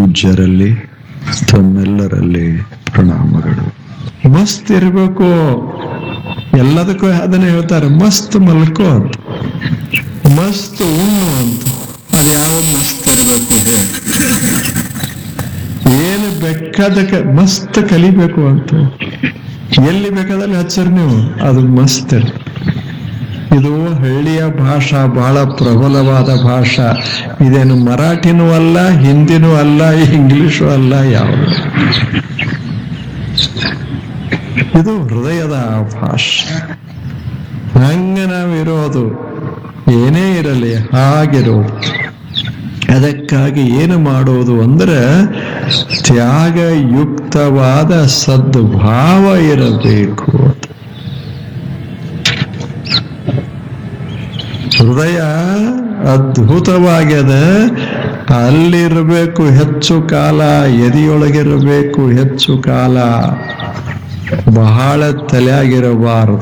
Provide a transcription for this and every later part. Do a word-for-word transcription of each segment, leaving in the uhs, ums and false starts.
ಪೂಜ್ಯರಲ್ಲಿ ತಮ್ಮೆಲ್ಲರಲ್ಲಿ ಪ್ರಣಾಮಗಳು. ಮಸ್ತ್ ಇರ್ಬೇಕು, ಎಲ್ಲದಕ್ಕೂ ಅದನ್ನ ಹೇಳ್ತಾರೆ, ಮಸ್ತ್ ಮಲ್ಕೋ ಅಂತ, ಮಸ್ತ್ ಉಣ್ಣು ಅಂತ. ಅದು ಯಾವ ಮಸ್ತ್ ಇರ್ಬೇಕು ಹೇಳಿ? ಏನು ಬೇಕಾದಕ್ಕೆ ಮಸ್ತ್ ಕಲಿಬೇಕು ಅಂತ. ಎಲ್ಲಿ ಬೇಕಾದಲ್ಲಿ ಹಚ್ಚರಿ ನೀವು, ಅದು ಮಸ್ತ್. ಇದು ಹಳ್ಳಿಯ ಭಾಷಾ, ಬಹಳ ಪ್ರಬಲವಾದ ಭಾಷಾ. ಇದೇನು ಮರಾಠಿನೂ ಅಲ್ಲ, ಹಿಂದಿನೂ ಅಲ್ಲ, ಇಂಗ್ಲಿಷು ಅಲ್ಲ, ಯಾವುದು. ಇದು ಹೃದಯದ ಭಾಷೆ. ಹಂಗ ನಾವಿರೋದು, ಏನೇ ಇರಲಿ ಹಾಗಿರೋದು. ಅದಕ್ಕಾಗಿ ಏನು ಮಾಡೋದು ಅಂದ್ರೆ ತ್ಯಾಗಯುಕ್ತವಾದ ಸದ್ಭಾವ ಇರಬೇಕು. ಹೃದಯ ಅದ್ಭುತವಾಗ್ಯದ, ಅಲ್ಲಿರಬೇಕು ಹೆಚ್ಚು ಕಾಲ, ಎದೆಯೊಳಗಿರಬೇಕು ಹೆಚ್ಚು ಕಾಲ. ಬಹಳ ತಲೆಯಾಗಿರಬಾರದು,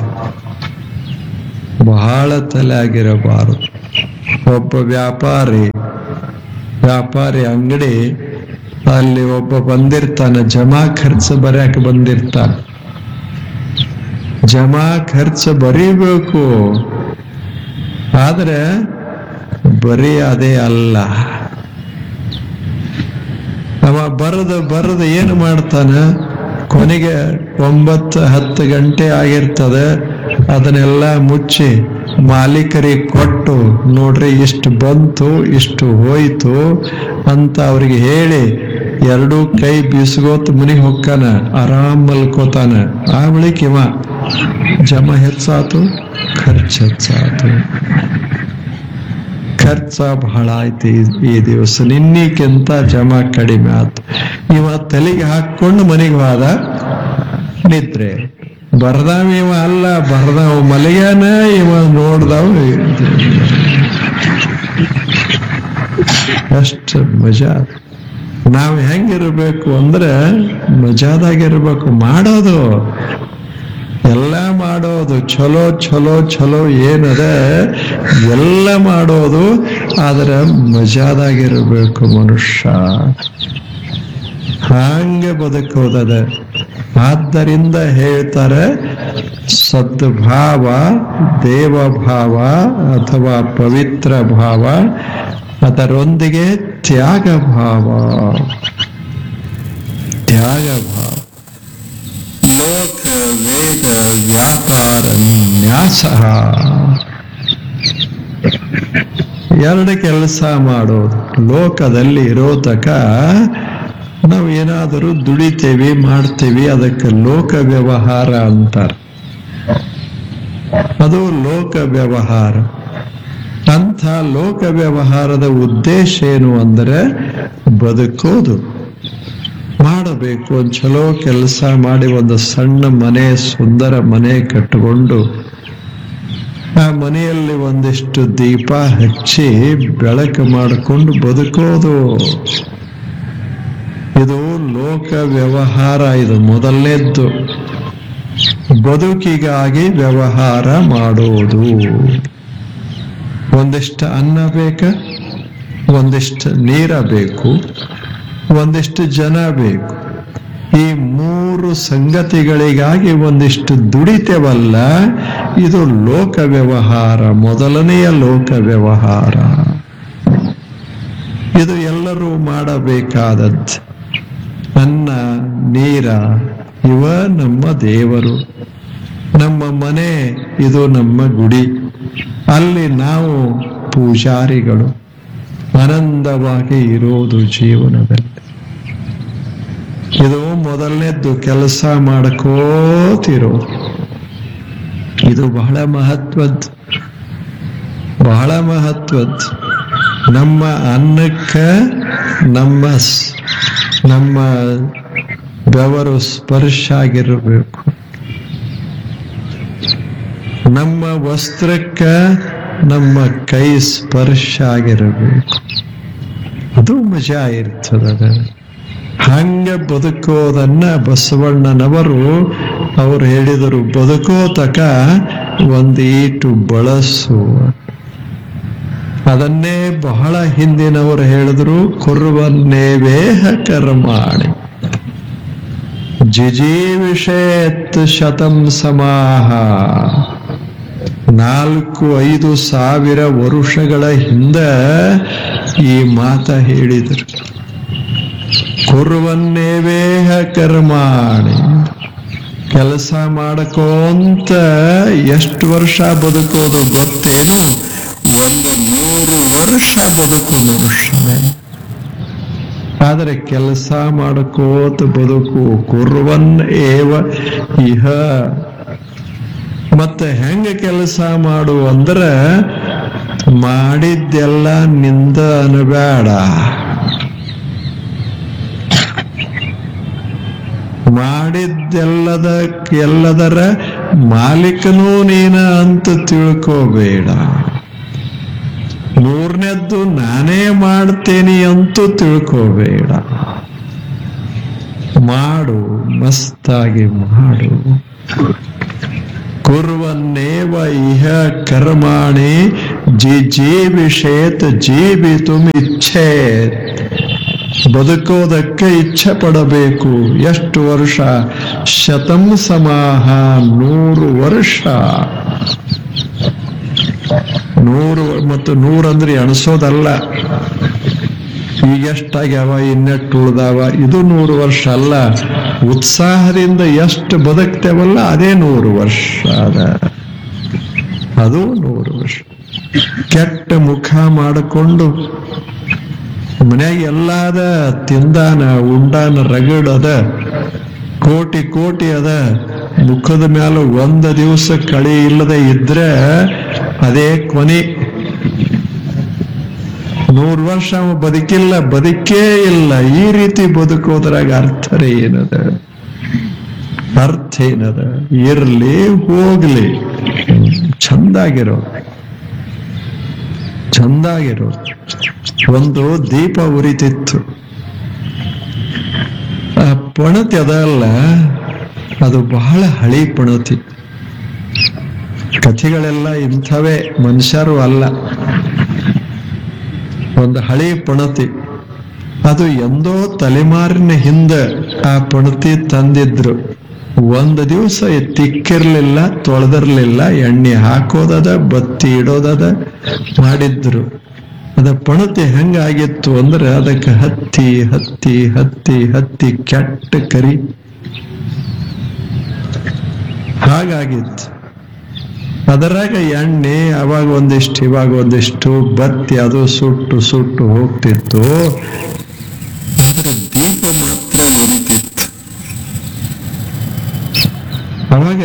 ಬಹಳ ತಲೆಯಾಗಿರಬಾರದು. ಒಬ್ಬ ವ್ಯಾಪಾರಿ ವ್ಯಾಪಾರಿ ಅಂಗಡಿ, ಅಲ್ಲಿ ಒಬ್ಬ ಬಂದಿರ್ತಾನೆ, ಜಮಾ ಖರ್ಚು ಬರ್ಯಾಕ ಬಂದಿರ್ತಾನೆ. ಜಮಾ ಖರ್ಚು ಬರೀಬೇಕು, ಆದ್ರೆ ಬರೀ ಅದೇ ಅಲ್ಲ. ಅವ ಬರದು ಬರದು ಏನು ಮಾಡ್ತಾನೆ, ಕೊನೆಗೆ ಒಂಬತ್ತು ಹತ್ತು ಗಂಟೆ ಆಗಿರ್ತದೆ. ಅದನ್ನೆಲ್ಲ ಮುಚ್ಚಿ ಮಾಲೀಕರಿಗೆ ಕೊಟ್ಟು, ನೋಡ್ರಿ ಇಷ್ಟು ಬಂತು, ಇಷ್ಟು ಹೋಯ್ತು ಅಂತ ಅವ್ರಿಗೆ ಹೇಳಿ, ಎರಡೂ ಕೈ ಬೀಸ್ಕೋತ ಮನೆಗೆ ಹೋಗ್ತಾನ, ಆರಾಮ್ ಮಲ್ಕೋತಾನ. ಆ ಬಳಿಕ ಇವ ಜಮ ಹೆಚ್ಚಾತು, ಖರ್ಚು ಹೆಚ್ಚಾತು. ಖರ್ಚ ಬಹಳ ಆಯ್ತು ಈ ದಿವಸ, ನಿನ್ನಿಕ್ಕಿಂತ ಜಮಾ ಕಡಿಮೆ ಆಯ್ತು. ಇವ ತಲೆಗೆ ಹಾಕೊಂಡು ಮನೆಗೆ ಹೋದ, ನಿದ್ರೆ. ಬರ್ದಾವ ಇವ ಅಲ್ಲ, ಬರ್ದಾವ ಮಲಗ್ಯಾನ, ಇವ ನೋಡ್ದಾವ. ಅಷ್ಟು ಮಜಾ. ನಾವು ಹೆಂಗಿರ್ಬೇಕು ಅಂದ್ರೆ ಮಜಾದಾಗಿರ್ಬೇಕು. ಮಾಡೋದು ಎಲ್ಲ ಮಾಡೋದು ಚಲೋ ಚಲೋ ಚಲೋ ಏನದ ಎಲ್ಲ ಮಾಡೋದು, ಆದ್ರೆ ಮಜಾದಾಗಿರ್ಬೇಕು ಮನುಷ್ಯ. ಹಂಗೆ ಬದುಕೋದದ. ಆದ್ದರಿಂದ ಹೇಳ್ತಾರೆ, ಸದ್ಭಾವ, ದೇವಭಾವ ಅಥವಾ ಪವಿತ್ರ ಭಾವ, ಅದರೊಂದಿಗೆ ತ್ಯಾಗ ಭಾವ. ತ್ಯಾಗ ಭಾವ, ಲೋಕ ವೇದ ವ್ಯಾಪಾರ ನ್ಯಾಸ. ಎರಡು ಕೆಲಸ ಮಾಡೋದು. ಲೋಕದಲ್ಲಿ ಇರೋ ತಕ ನಾವು ಏನಾದರೂ ದುಡಿತೇವಿ, ಮಾಡ್ತೇವಿ, ಅದಕ್ಕೆ ಲೋಕ ವ್ಯವಹಾರ ಅಂತಾರೆ. ಅದು ಲೋಕ ವ್ಯವಹಾರ. ಅಂಥ ಲೋಕ ವ್ಯವಹಾರದ ಉದ್ದೇಶ ಏನು ಅಂದರೆ ಬದುಕೋದು. ಮಾಡಬೇಕು, ಒಂದು ಚಲೋ ಕೆಲಸ ಮಾಡಿ ಒಂದು ಸಣ್ಣ ಮನೆ, ಸುಂದರ ಮನೆ ಕಟ್ಟಿಕೊಂಡು ಆ ಮನೆಯಲ್ಲಿ ಒಂದಿಷ್ಟು ದೀಪ ಹಚ್ಚಿ ಬೆಳಕು ಮಾಡಿಕೊಂಡು ಬದುಕೋದು. ಇದು ಲೋಕ ವ್ಯವಹಾರ. ಇದು ಮೊದಲನೇದ್ದು. ಬದುಕಿಗಾಗಿ ವ್ಯವಹಾರ ಮಾಡೋದು. ಒಂದಿಷ್ಟು ಅನ್ನ ಬೇಕ, ಒಂದಿಷ್ಟು ನೀರ ಬೇಕು, ಒಂದಿಷ್ಟು ಜನ ಬೇಕು. ಈ ಮೂರು ಸಂಗತಿಗಳಿಗಾಗಿ ಒಂದಿಷ್ಟು ದುಡಿತೇವಲ್ಲ, ಇದು ಲೋಕ ವ್ಯವಹಾರ, ಮೊದಲನೆಯ ಲೋಕ ವ್ಯವಹಾರ. ಇದು ಎಲ್ಲರೂ ಮಾಡಬೇಕಾದದ್ದು. ಅನ್ನ ನೀರ ಇವ ನಮ್ಮ ದೇವರು, ನಮ್ಮ ಮನೆ, ಇದು ನಮ್ಮ ಗುಡಿ. ಅಲ್ಲಿ ನಾವು ಪೂಜಾರಿಗಳು. ಆನಂದವಾಗಿ ಇರೋದು ಜೀವನದಲ್ಲಿ. ಇದು ಮೊದಲನೇದ್ದು, ಕೆಲಸ ಮಾಡ್ಕೋತಿರೋದು. ಇದು ಬಹಳ ಮಹತ್ವದ್ದು, ಬಹಳ ಮಹತ್ವದ್ದು. ನಮ್ಮ ಅನ್ನಕ್ಕೆ ನಮ್ಮ ನಮ್ಮ ಬೆವರು ಸ್ಪರ್ಶ ಆಗಿರಬೇಕು. ನಮ್ಮ ವಸ್ತ್ರಕ್ಕೆ ನಮ್ಮ ಕೈ ಸ್ಪರ್ಶ ಆಗಿರಬೇಕು. ಅದು ಮಜಾ ಇರ್ತದ. ಹಂಗೆ ಬದುಕೋದನ್ನ ಬಸವಣ್ಣನವರು ಅವರು ಹೇಳಿದರು, ಬದುಕೋ ತಕ ಒಂದೀಟು ಬಳಸು. ಅದನ್ನೇ ಬಹಳ ಹಿಂದಿನವರು ಹೇಳಿದ್ರು, ಕುರ್ವನ್ನೇವೇಹ ಕರ್ಮಾಣಿ ಜಿಜೀವಿಷೇತ್ ಶತಂ ಸಮಾಹ. ನಾಲ್ಕು ಐದು ಸಾವಿರ ವರುಷಗಳ ಹಿಂದ ಈ ಮಾತ ಹೇಳಿದರು. ಕುರ್ವನ್ನೇವೇಹ ಕರ್ಮಾಣಿ, ಕೆಲಸ ಮಾಡಕೋಂತ ಎಷ್ಟು ವರ್ಷ ಬದುಕೋದು ಗೊತ್ತೇನು? ಒಂದು ನೂರು ವರ್ಷ ಬದುಕು ಮನುಷ್ಯನೇ. ಆದರೆ ಕೆಲಸ ಮಾಡಕೋತ ಬದುಕು. ಕುರ್ವನ್ ಏವ ಇಹ. ಮತ್ತೆ ಹೆಂಗ ಕೆಲಸ ಮಾಡು ಅಂದ್ರ, ಮಾಡಿದ್ದೆಲ್ಲ ನಿಂದ ಅನಬೇಡ, ಮಾಡಿದ್ದೆಲ್ಲದ ಎಲ್ಲದರ ಮಾಲೀಕನೂ ನೀನ ಅಂತ ತಿಳ್ಕೋಬೇಡ. ಮೂರನೇದ್ದು ನಾನೇ ಮಾಡ್ತೇನೆ ಅಂತೂ ತಿಳ್ಕೋಬೇಡ. ಮಾಡು, ಮಸ್ತಾಗಿ ಮಾಡು. ಕುರ್ವನ್ನೇವ ಇಹ ಕರ್ಮಾಣಿ ಜಿಜೀವಿಷೇತ್ ಜೀವಿತುಂ ಇಚ್ಛೇತ್. ಬದುಕೋದಕ್ಕೆ ಇಚ್ಛೆ ಪಡಬೇಕು. ಎಷ್ಟು ವರ್ಷ? ಶತಂ ಸಮಾಹ, ನೂರು ವರ್ಷ. ನೂರು ಮತ್ತು ನೂರಂದ್ರೆ ಅನಿಸೋದಲ್ಲ. ಈಗ ಎಷ್ಟಾಗ್ಯಾವ, ಇನ್ನೆಟ್ಟು ಉಳ್ದಾವ, ಇದು ನೂರು ವರ್ಷ ಅಲ್ಲ. ಉತ್ಸಾಹದಿಂದ ಎಷ್ಟು ಬದುಕ್ತೇವಲ್ಲ ಅದೇ ನೂರು ವರ್ಷ ಅದ. ಅದು ನೂರು ವರ್ಷ. ಕೆಟ್ಟ ಮುಖ ಮಾಡಿಕೊಂಡು ಮನ್ಯಾಗ ಎಲ್ಲಾದ ತಿಂದಾನ ಉಂಡಾನ ರಗಡ್ ಅದ, ಕೋಟಿ ಕೋಟಿ ಅದ, ಮುಖದ ಮೇಲೆ ಒಂದು ದಿವಸ ಕಳಿ ಇಲ್ಲದೆ ಇದ್ರೆ ಅದೇ ಕೊನೆ. ನೂರು ವರ್ಷ ಅವ ಬದುಕಿಲ್ಲ, ಬದುಕೇ ಇಲ್ಲ. ಈ ರೀತಿ ಬದುಕೋದ್ರಾಗ ಅರ್ಥರೇ ಏನದ? ಅರ್ಥ ಏನದ? ಇರ್ಲಿ ಹೋಗ್ಲಿ, ಚಂದಾಗಿರೋ ಚಂದಾಗಿರೋ. ಒಂದು ದೀಪ ಉರಿತಿತ್ತು. ಆ ಪಣತಿ ಅದಲ್ಲ, ಅದು ಬಹಳ ಹಳಿ ಪಣತಿ. ಕಥೆಗಳೆಲ್ಲ ಇಂಥವೇ, ಮನುಷ್ಯರು ಅಲ್ಲ. ಒಂದು ಹಳಿ ಪಣತಿ, ಅದು ಎಂದೋ ತಲೆಮಾರಿನ ಹಿಂದೆ ಆ ಪಣತಿ ತಂದಿದ್ರು. ಒಂದು ದಿವಸ ತಿಕ್ಕಿರ್ಲಿಲ್ಲ, ತೊಳೆದಿರ್ಲಿಲ್ಲ, ಎಣ್ಣೆ ಹಾಕೋದದ, ಬತ್ತಿ ಇಡೋದದ ಮಾಡಿದ್ರು. ಅದ ಪಣತಿ ಹೆಂಗಾಗಿತ್ತು ಅಂದ್ರೆ, ಅದಕ್ಕೆ ಹತ್ತಿ ಹತ್ತಿ ಹತ್ತಿ ಹತ್ತಿ ಕೆಟ್ಟ ಕರಿ ಹಾಗಾಗಿತ್ತು. ಅದರಾಗ ಎಣ್ಣೆ ಅವಾಗ ಒಂದಿಷ್ಟು ಇವಾಗ ಒಂದಿಷ್ಟು ಬತ್ತಿ ಅದು ಸುಟ್ಟು ಸುಟ್ಟು ಹೋಗ್ತಿತ್ತು. ಆದ್ರೆ ದೀಪ ಮಾತ್ರ ಉರಿತಿತ್ತು. ಅವಾಗ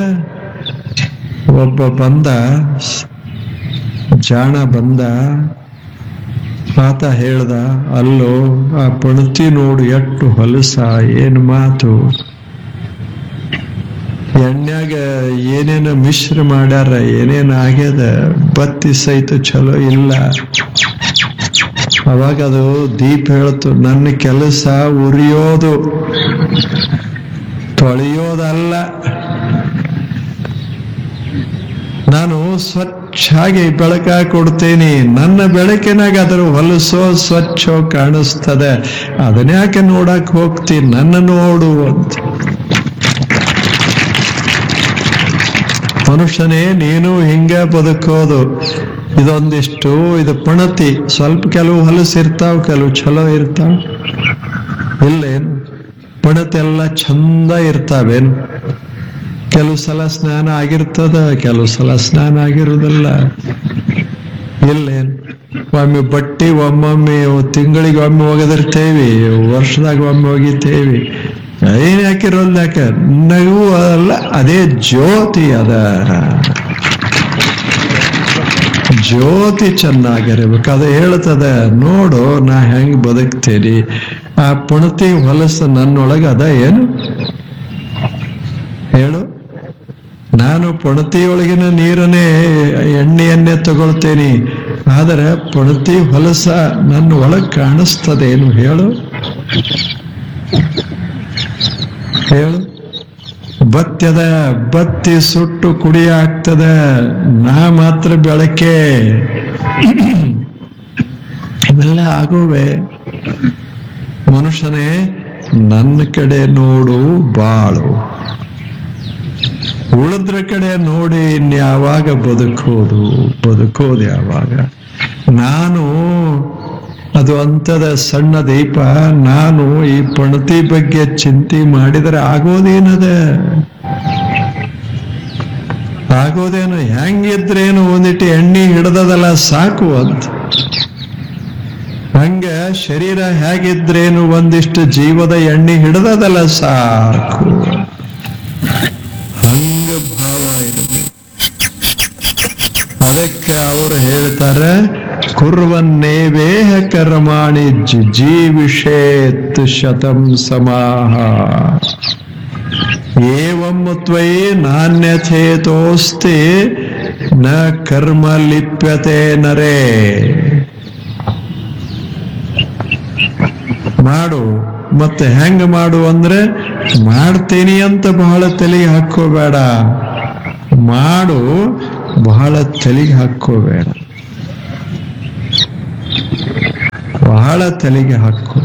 ಒಬ್ಬ ಬಂದ, ಜಾಣ ಬಂದ. ಆತ ಹೇಳ್ದ, ಅಲ್ಲೋ ಆ ಪಣತಿ ನೋಡು ಎಷ್ಟು ಹೊಲಸ, ಏನು ಮಾತು. ಎಣ್ಣ್ಯಾಗ ಏನೇನ ಮಿಶ್ರ ಮಾಡ್ಯಾರ, ಏನೇನ ಆಗ್ಯದ, ಬತ್ತಿ ಸಹಿತ ಚಲೋ ಇಲ್ಲ. ಅವಾಗ ಅದು ದೀಪ ಹೇಳ್ತು, ನನ್ನ ಕೆಲಸ ಉರಿಯೋದು, ತೊಳೆಯೋದಲ್ಲ. ನಾನು ಸ್ವಚ್ಛಾಗಿ ಬೆಳಕ ಕೊಡ್ತೇನೆ. ನನ್ನ ಬೆಳಕಿನಾಗ ಅದರ ಹೊಲಸೋ ಸ್ವಚ್ಛೋ ಕಾಣಿಸ್ತದೆ. ಅದನ್ಯಾಕೆ ನೋಡಕ್ ಹೋಗ್ತೀನಿ, ನನ್ನ ನೋಡು ಅಂತ. ಮನುಷ್ಯನೇ, ನೀನು ಹಿಂಗ ಬದುಕೋದು. ಇದೊಂದಿಷ್ಟು, ಇದು ಪಣತಿ. ಸ್ವಲ್ಪ ಕೆಲವು ಹೊಲಸು ಇರ್ತಾವ, ಕೆಲವು ಚಲೋ ಇರ್ತಾವ. ಇಲ್ಲೇನು? ಪಣತಿ ಎಲ್ಲ ಚಂದ ಇರ್ತಾವೇನು? ಕೆಲವು ಸಲ ಸ್ನಾನ ಆಗಿರ್ತದ, ಕೆಲವು ಸಲ ಸ್ನಾನ ಆಗಿರುವುದಿಲ್ಲ. ಇಲ್ಲೇನು? ಒಮ್ಮೆ ಬಟ್ಟೆ ಒಮ್ಮೊಮ್ಮೆ ತಿಂಗಳಿಗೆ ಒಮ್ಮೆ ಒಗೆದಿರ್ತೇವಿ, ವರ್ಷದಾಗ ಒಮ್ಮೆ ಒಗಿತೇವಿ. ಏನ್ ಹಾಕಿರೋಲ್ಲ, ಯಾಕ ನಗು ಅಲ್ಲ, ಅದೇ ಜ್ಯೋತಿ ಅದ. ಜ್ಯೋತಿ ಚೆನ್ನಾಗಿರ್ಬೇಕು. ಅದು ಹೇಳ್ತದ, ನೋಡು ನಾ ಹೆಂಗ್ ಬದುಕ್ತೇನಿ. ಆ ಪುಣತಿ ಹೊಲಸು ನನ್ನೊಳಗ ಅದ ಏನು ಹೇಳು? ನಾನು ಪಣತಿಯೊಳಗಿನ ನೀರನ್ನೇ ಎಣ್ಣೆಯನ್ನೇ ತಗೊಳ್ತೇನೆ. ಆದರೆ ಪಣತಿ ಹೊಲಸ ನನ್ನ ಒಳಗ್ ಕಾಣಿಸ್ತದೇನು ಹೇಳು? ಹೇಳು. ಬತ್ಯದ ಬತ್ತಿ ಸುಟ್ಟು ಕುಡಿ ಆಗ್ತದ, ನಾ ಮಾತ್ರ ಬೆಳಕೆ. ಇವೆಲ್ಲ ಆಗುವೆ. ಮನುಷ್ಯನೇ ನನ್ನ ಕಡೆ ನೋಡು ಬಾಳು, ಉಳಿದ್ರ ಕಡೆ ನೋಡಿ ಇನ್ಯಾವಾಗ ಬದುಕೋದು ಬದುಕೋದು ಯಾವಾಗ? ನಾನು ಅದು ಅಂತದ ಸಣ್ಣ ದೀಪ, ನಾನು ಈ ಪಣತಿ ಬಗ್ಗೆ ಚಿಂತೆ ಮಾಡಿದರೆ ಆಗೋದೇನದ? ಆಗೋದೇನು? ಹೆಂಗಿದ್ರೇನು ಒಂದಿಟ್ಟು ಎಣ್ಣೆ ಹಿಡ್ದದಲ್ಲ ಸಾಕು ಅಂತ. ಹಂಗ ಶರೀರ ಹೇಗಿದ್ರೇನು ಒಂದಿಷ್ಟು ಜೀವದ ಎಣ್ಣೆ ಹಿಡ್ದದಲ್ಲ ಸಾಕು. ಹಂಗ ಭಾವ ಇರಬೇಕು. ಅದಕ್ಕೆ ಅವರು ಹೇಳ್ತಾರೆ, ಕುರ್ವನ್ನೇವೇಹ ಕರ್ಮಾಣಿ ಜೀವಿಷೇತ್ ಶತಂ ಸಮಾಹ ಏವಂ ತ್ವಯಿ ನಾಣ್ಯಥೇತೋಸ್ತಿ ನ ಕರ್ಮ ಲಿಪ್ಯತೆ ನರೇ. ಮಾಡು, ಮತ್ತೆ ಹೆಂಗ ಮಾಡು ಅಂದ್ರೆ, ಮಾಡ್ತೀನಿ ಅಂತ ಬಹಳ ತಲೆಗೆ ಹಾಕೋಬೇಡ. ಮಾಡು, ಬಹಳ ತಲೆಗೆ ಹಾಕೋಬೇಡ. ಬಹಳ ತಲೆಗೆ ಹಾಕೋ.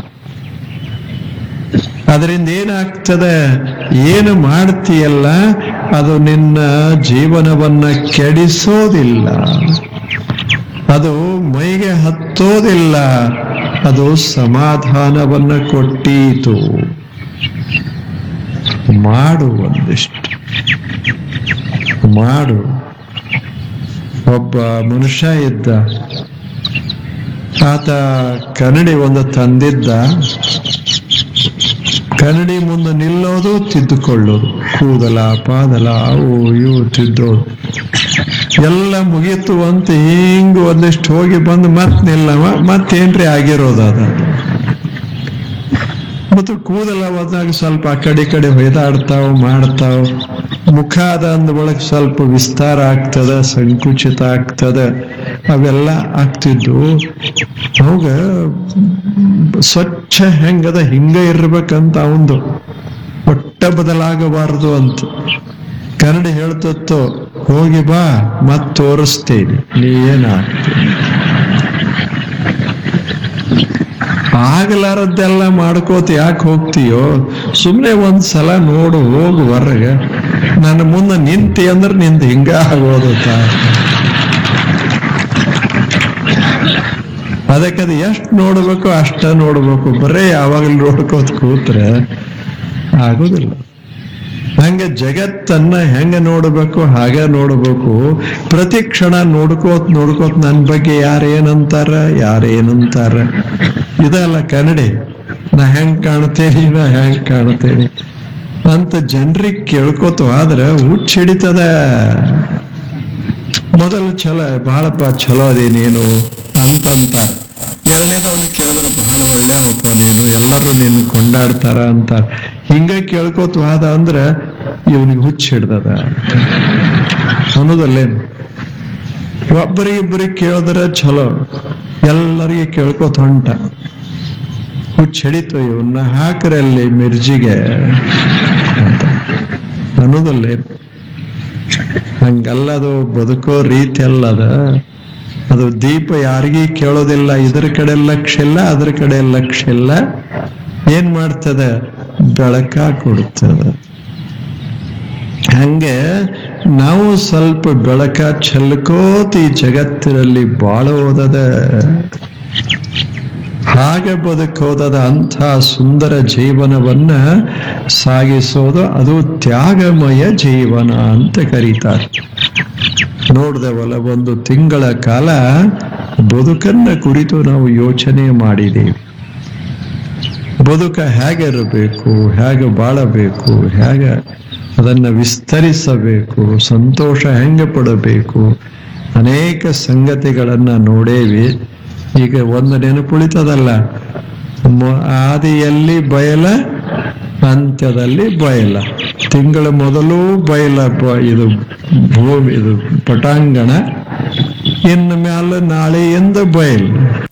ಅದರಿಂದ ಏನಾಗ್ತದೆ? ಏನು ಮಾಡ್ತೀಯಲ್ಲ ಅದು ನಿನ್ನ ಜೀವನವನ್ನ ಕೆಡಿಸೋದಿಲ್ಲ, ಅದು ಮೈಗೆ ಹತ್ತೋದಿಲ್ಲ, ಅದು ಸಮಾಧಾನವನ್ನ ಕೊಟ್ಟೀತು. ಮಾಡು, ಒಂದಿಷ್ಟು ಮಾಡು. ಒಬ್ಬ ಮನುಷ್ಯ ಇದ್ದ, ಆತ ಕನ್ನಡಿ ಒಂದು ತಂದಿದ್ದ. ಕನ್ನಡಿ ಮುಂದೆ ನಿಲ್ಲೋದು, ತಿದ್ದುಕೊಳ್ಳೋದು, ಕೂದಲ ಪಾದಲ ಅವು ಇವು ತಿದ್ದೋದು ಎಲ್ಲ ಮುಗೀತು ಅಂತ ಹಿಂಗ ಒಂದಿಷ್ಟು ಹೋಗಿ ಬಂದು ಮತ್ ನಿಲ್ಲವ, ಮತ್ತೇನ್ರಿ ಆಗಿರೋದು ಅದ. ಮತ್ತು ಕೂದಲ ಹೋದಾಗ ಸ್ವಲ್ಪ ಆ ಕಡೆ ಕಡೆ ಹೊಯ್ದಾಡ್ತಾವ ಮಾಡ್ತಾವ. ಮುಖ ಅದ ಅಂದ ಒಳಗೆ ಸ್ವಲ್ಪ ವಿಸ್ತಾರ ಆಗ್ತದ, ಸಂಕುಚಿತ ಆಗ್ತದ, ಅವೆಲ್ಲ ಆಗ್ತಿದ್ವು. ಅವಾಗ ಸ್ವಚ್ಛ ಹೆಂಗದ ಹಿಂಗ ಇರ್ಬೇಕಂತ ಅವಂದು, ಒಟ್ಟ ಬದಲಾಗಬಾರದು ಅಂತ. ಕನ್ನಡಿ ಹೇಳ್ತತ್ತೋ, ಹೋಗಿ ಬಾ ಮತ್ ತೋರಿಸ್ತೇನೆ ನೀ ಏನಾಗ್ತೀನಿ. ಆಗ್ಲಾರದ್ದೆಲ್ಲ ಮಾಡ್ಕೋತ ಯಾಕೆ ಹೋಗ್ತೀಯೋ? ಸುಮ್ನೆ ಒಂದ್ಸಲ ನೋಡು, ಹೋಗು ಹೊರಗೆ. ನನ್ನ ಮುಂದೆ ನಿಂತಿ ಅಂದ್ರೆ ನಿಂದ ಹಿಂಗ ಆಗೋದು. ಅದಕ್ಕದು ಎಷ್ಟು ನೋಡ್ಬೇಕು ಅಷ್ಟ ನೋಡ್ಬೇಕು. ಬರೇ ಯಾವಾಗಲೂ ನೋಡ್ಕೋತ ಕೂತ್ರೆ ಆಗೋದಿಲ್ಲ. ಹಂಗ ಜಗತ್ತನ್ನ ಹೆಂಗ ನೋಡ್ಬೇಕು ಹಾಗ ನೋಡ್ಬೇಕು. ಪ್ರತಿ ಕ್ಷಣ ನೋಡ್ಕೋತ್ ನೋಡ್ಕೋತ್ ನನ್ನ ಬಗ್ಗೆ ಯಾರೇನಂತಾರ ಯಾರೇನಂತಾರ. ಇದಲ್ಲ ಕನ್ನಡಿ, ನಾ ಹೆಂಗ್ ಕಾಣ್ತೇನಿ ನಾ ಹೆಂಗ್ ಕಾಣ್ತೇನಿ ಅಂತ ಜನರಿಗೆ ಕೇಳ್ಕೋತ ಆದ್ರೆ ಹುಚ್ಚ ಹಿಡಿತದ. ಮೊದಲು ಚಲೋ ಬಹಳಪ್ಪ ಚಲೋ ಅದೇನೇನು ಅಂತಂತ, ಎರಡನೇದವನು ಕೇಳಿದ್ರೆ ಬಹಳ ಒಳ್ಳೆಯಪ್ಪ ನೀನು, ಎಲ್ಲರೂ ನಿನ್ನ ಕೊಂಡಾಡ್ತಾರ ಅಂತ. ಹಿಂಗ ಕೇಳ್ಕೋತ ಹೋದ ಅಂದ್ರೆ ಇವನಿಗೆ ಹುಚ್ಚ ಹಿಡ್ದದ ಅನ್ನೋದಲ್ಲೇನು. ಒಬ್ಬರಿಗಿಬ್ಬರಿಗೆ ಕೇಳಿದ್ರೆ ಚಲೋ, ಎಲ್ಲರಿಗೆ ಕೇಳ್ಕೋತ ಹೊಂಟ. ಹುಚ್ಚ ಹಿಡಿತು, ಇವನ್ನ ಹಾಕ್ರಲ್ಲಿ ಮಿರ್ಜಿಗೆ ಅಂತ ಅನ್ನೋದಲ್ಲೇನು. ಹಂಗಲ್ಲದು ಬದುಕೋ ರೀತಿ ಅಲ್ಲದ. ಅದು ದೀಪ ಯಾರಿಗೂ ಕೇಳೋದಿಲ್ಲ, ಇದ್ರ ಕಡೆ ಲಕ್ಷ್ಯ ಇಲ್ಲ ಅದ್ರ ಕಡೆ ಲಕ್ಷ್ಯ ಇಲ್ಲ. ಏನ್ ಮಾಡ್ತದ? ಬೆಳಕ ಕೊಡ್ತದ. ಹಂಗೆ ನಾವು ಸ್ವಲ್ಪ ಬೆಳಕ ಚೆಲ್ಕೋತ ಈ ಜಗತ್ತಿನಲ್ಲಿ ಬಾಳೋದದ, ಹಾಗೆ ಬದುಕೋದದ. ಅಂಥ ಸುಂದರ ಜೀವನವನ್ನ ಸಾಗಿಸೋದು ಅದು ತ್ಯಾಗಮಯ ಜೀವನ ಅಂತ ಕರೀತಾರೆ. ನೋಡ್ದವಲ್ಲ, ಒಂದು ತಿಂಗಳ ಕಾಲ ಬದುಕನ್ನ ಕುರಿತು ನಾವು ಯೋಚನೆ ಮಾಡಿದ್ದೇವೆ. ಬದುಕ ಹೇಗೆ ಇರಬೇಕು, ಹೇಗೆ ಬಾಳಬೇಕು, ಹೇಗೆ ಅದನ್ನ ವಿಸ್ತರಿಸಬೇಕು, ಸಂತೋಷ ಹೆಂಗೆ ಪಡಬೇಕು, ಅನೇಕ ಸಂಗತಿಗಳನ್ನ ನೋಡೇವಿ. ಈಗ ಒಂದು ನೆನಪುಳಿತದಲ್ಲ, ಆದಿಯಲ್ಲಿ ಬಯಲ ಅಂತ್ಯದಲ್ಲಿ ಬಯಲ. ತಿಂಗಳ ಮೊದಲು ಬಯಲ, ಇದು ಭೂಮಿ ಇದು ಪಟಾಂಗಣ, ಇನ್ನು ಮ್ಯಾಲ ನಾಳೆಯಿಂದ ಬಯಲು.